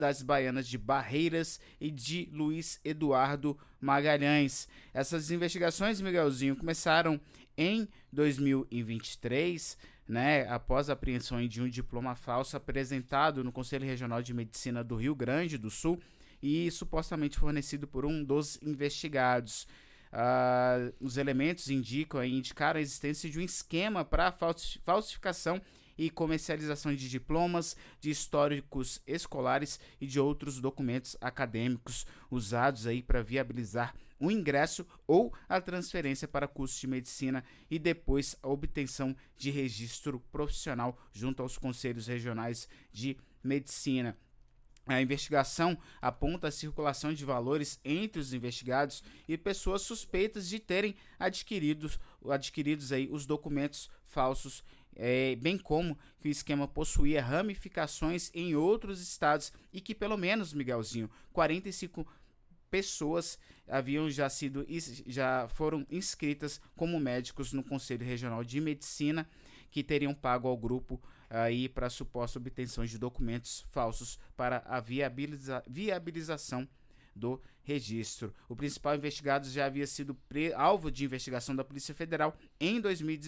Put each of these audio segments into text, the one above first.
das baianas de Barreiras e de Luiz Eduardo Magalhães. Essas investigações, Miguelzinho, começaram em 2023, né, após a apreensão de um diploma falso apresentado no Conselho Regional de Medicina do Rio Grande do Sul e supostamente fornecido por um dos investigados. Os elementos indicaram a existência de um esquema para falsificação e comercialização de diplomas, de históricos escolares e de outros documentos acadêmicos usados aí para viabilizar o ingresso ou a transferência para cursos de medicina e depois a obtenção de registro profissional junto aos conselhos regionais de medicina. A investigação aponta a circulação de valores entre os investigados e pessoas suspeitas de terem adquiridos aí os documentos falsos, bem como que o esquema possuía ramificações em outros estados e que pelo menos, Miguelzinho, 45 pessoas já foram inscritas como médicos no Conselho Regional de Medicina, que teriam pago ao grupo aí para a suposta obtenção de documentos falsos para a viabilização do registro. O principal investigado já havia sido alvo de investigação da Polícia Federal em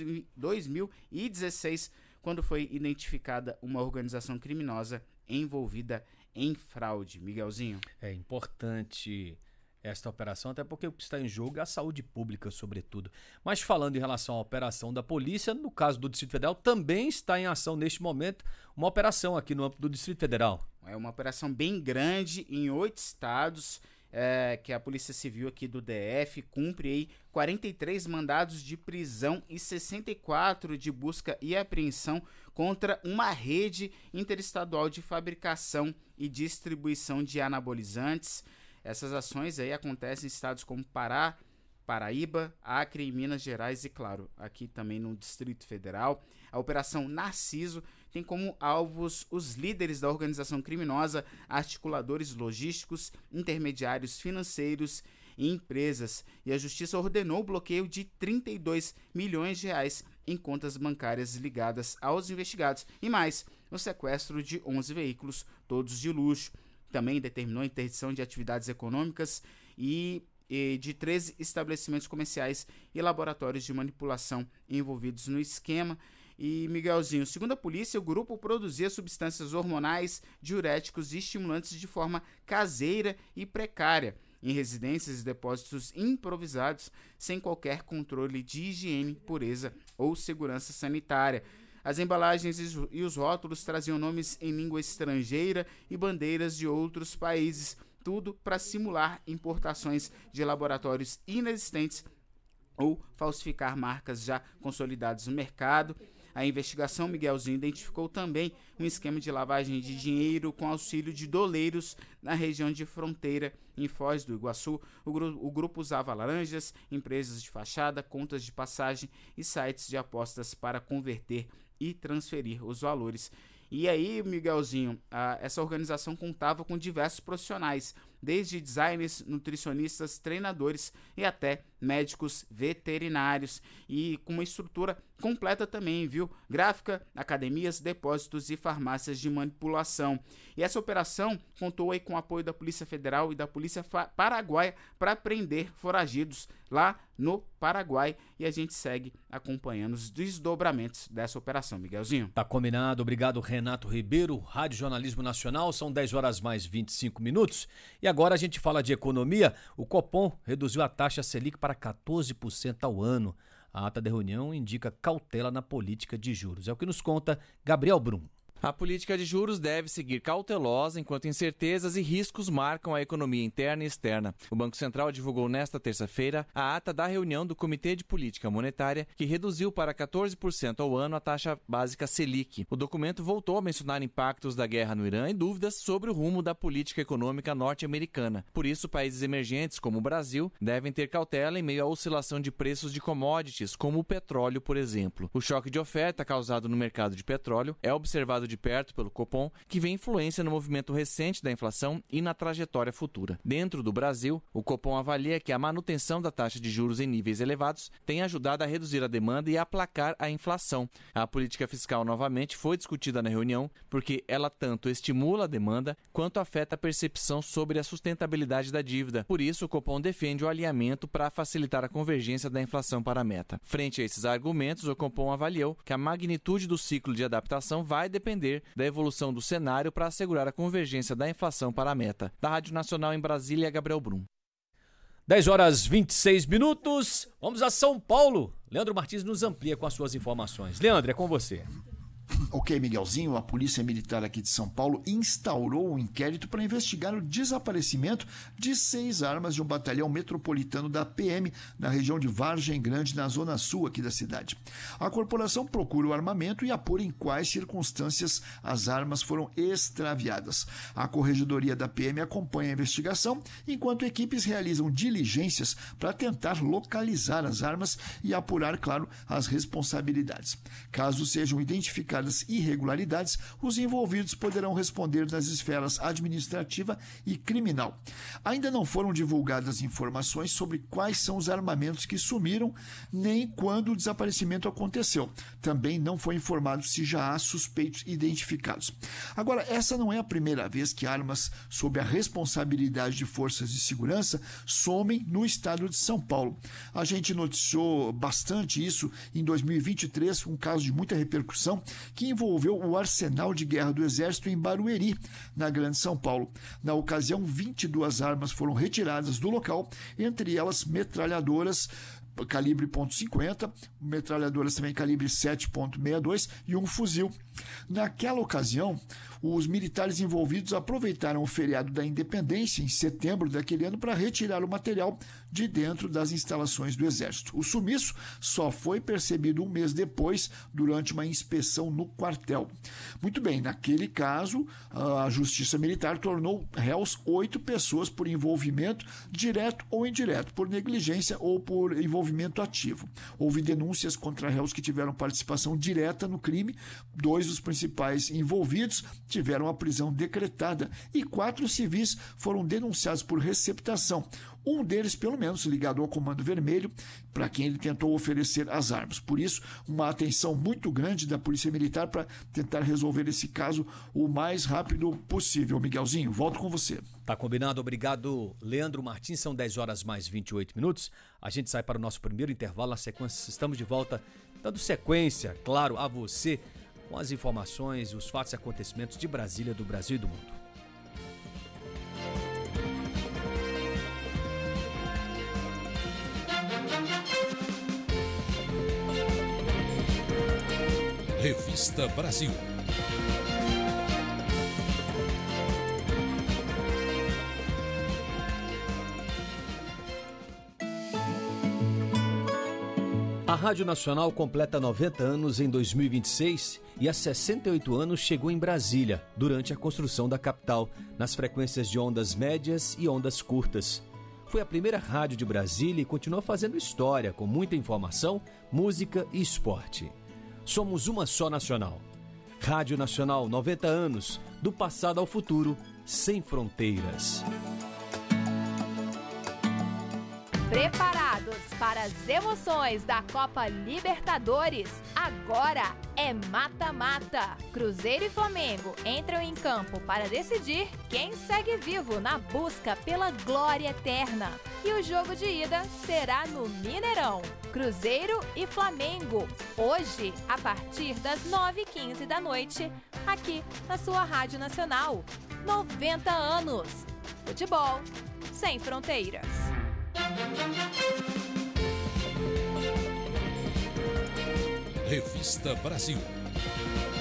2016, quando foi identificada uma organização criminosa envolvida em fraude. Miguelzinho. É importante esta operação, até porque o que está em jogo é a saúde pública, sobretudo. Mas falando em relação à operação da polícia, no caso do Distrito Federal, também está em ação neste momento uma operação aqui no âmbito do Distrito Federal. É uma operação bem grande em 8 estados, que a Polícia Civil aqui do DF cumpre aí 43 mandados de prisão e 64 de busca e apreensão contra uma rede interestadual de fabricação e distribuição de anabolizantes. Essas ações aí acontecem em estados como Pará, Paraíba, Acre e Minas Gerais e, claro, aqui também no Distrito Federal. A Operação Narciso tem como alvos os líderes da organização criminosa, articuladores logísticos, intermediários financeiros e empresas. E a Justiça ordenou o bloqueio de 32 milhões de reais em contas bancárias ligadas aos investigados e mais, o sequestro de 11 veículos, todos de luxo. Também determinou a interdição de atividades econômicas e de 13 estabelecimentos comerciais e laboratórios de manipulação envolvidos no esquema. E, Miguelzinho, segundo a polícia, o grupo produzia substâncias hormonais, diuréticos e estimulantes de forma caseira e precária, em residências e depósitos improvisados, sem qualquer controle de higiene, pureza ou segurança sanitária. As embalagens e os rótulos traziam nomes em língua estrangeira e bandeiras de outros países, tudo para simular importações de laboratórios inexistentes ou falsificar marcas já consolidadas no mercado. A investigação, Miguelzinho, identificou também um esquema de lavagem de dinheiro com auxílio de doleiros na região de fronteira, em Foz do Iguaçu. O grupo usava laranjas, empresas de fachada, contas de passagem e sites de apostas para converter e transferir os valores. E aí, Miguelzinho, essa organização contava com diversos profissionais, desde designers, nutricionistas, treinadores e até médicos veterinários, e com uma estrutura completa também, viu? Gráfica, academias, depósitos e farmácias de manipulação. E essa operação contou aí com o apoio da Polícia Federal e da Polícia Paraguaia para prender foragidos lá no Paraguai, e a gente segue acompanhando os desdobramentos dessa operação, Miguelzinho. Tá combinado, obrigado Renato Ribeiro, Rádio Jornalismo Nacional, são 10 horas mais 25 minutos, e agora a gente fala de economia. O Copom reduziu a taxa Selic para 14% ao ano. A ata da reunião indica cautela na política de juros. É o que nos conta Gabriel Brum. A política de juros deve seguir cautelosa enquanto incertezas e riscos marcam a economia interna e externa. O Banco Central divulgou nesta terça-feira a ata da reunião do Comitê de Política Monetária, que reduziu para 14% ao ano a taxa básica Selic. O documento voltou a mencionar impactos da guerra no Irã e dúvidas sobre o rumo da política econômica norte-americana. Por isso, países emergentes como o Brasil devem ter cautela em meio à oscilação de preços de commodities, como o petróleo, por exemplo. O choque de oferta causado no mercado de petróleo é observado de perto pelo Copom, que vê influência no movimento recente da inflação e na trajetória futura. Dentro do Brasil, o Copom avalia que a manutenção da taxa de juros em níveis elevados tem ajudado a reduzir a demanda e a aplacar a inflação. A política fiscal novamente foi discutida na reunião porque ela tanto estimula a demanda quanto afeta a percepção sobre a sustentabilidade da dívida. Por isso, o Copom defende o alinhamento para facilitar a convergência da inflação para a meta. Frente a esses argumentos, o Copom avaliou que a magnitude do ciclo de adaptação vai depender da evolução do cenário para assegurar a convergência da inflação para a meta. Da Rádio Nacional em Brasília, Gabriel Brum. 10h26. Vamos a São Paulo. Leandro Martins nos amplia com as suas informações. Leandro, é com você. Ok, Miguelzinho, a Polícia Militar aqui de São Paulo instaurou um inquérito para investigar o desaparecimento de 6 armas de um batalhão metropolitano da PM na região de Vargem Grande, na zona sul aqui da cidade. A corporação procura o armamento e apura em quais circunstâncias as armas foram extraviadas. A Corregedoria da PM acompanha a investigação, enquanto equipes realizam diligências para tentar localizar as armas e apurar, claro, as responsabilidades. Caso sejam identificadas irregularidades, os envolvidos poderão responder nas esferas administrativa e criminal. Ainda não foram divulgadas informações sobre quais são os armamentos que sumiram, nem quando o desaparecimento aconteceu. Também não foi informado se já há suspeitos identificados. Agora, essa não é a primeira vez que armas sob a responsabilidade de forças de segurança somem no estado de São Paulo. A gente noticiou bastante isso em 2023, um caso de muita repercussão, que envolveu o arsenal de guerra do Exército em Barueri, na Grande São Paulo. Na ocasião, 22 armas foram retiradas do local, entre elas metralhadoras calibre .50, metralhadoras também calibre 7.62 e um fuzil. Naquela ocasião, os militares envolvidos aproveitaram o feriado da Independência, em setembro daquele ano, para retirar o material de dentro das instalações do Exército. O sumiço só foi percebido um mês depois, durante uma inspeção no quartel. Muito bem, naquele caso, a Justiça Militar tornou réus 8 pessoas por envolvimento direto ou indireto, por negligência ou por envolvimento ativo. Houve denúncias contra réus que tiveram participação direta no crime, 2 dos principais envolvidos tiveram a prisão decretada e 4 civis foram denunciados por receptação. Um deles, pelo menos, ligado ao Comando Vermelho, para quem ele tentou oferecer as armas. Por isso, uma atenção muito grande da Polícia Militar para tentar resolver esse caso o mais rápido possível. Miguelzinho, volto com você. Tá combinado, obrigado, Leandro Martins. São 10h28. A gente sai para o nosso primeiro intervalo. Na sequência, estamos de volta, dando sequência, claro, a você, com as informações, os fatos e acontecimentos de Brasília, do Brasil e do mundo. Revista Brasil. A Rádio Nacional completa 90 anos em 2026 e há 68 anos chegou em Brasília, durante a construção da capital, nas frequências de ondas médias e ondas curtas. Foi a primeira rádio de Brasília e continua fazendo história, com muita informação, música e esporte. Somos uma só nacional. Rádio Nacional, 90 anos, do passado ao futuro, sem fronteiras. Preparados para as emoções da Copa Libertadores? Agora é mata-mata. Cruzeiro e Flamengo entram em campo para decidir quem segue vivo na busca pela glória eterna. E o jogo de ida será no Mineirão. Cruzeiro e Flamengo, hoje, a partir das 9h15 da noite, aqui na sua Rádio Nacional. 90 anos. Futebol sem fronteiras. Revista Brasil.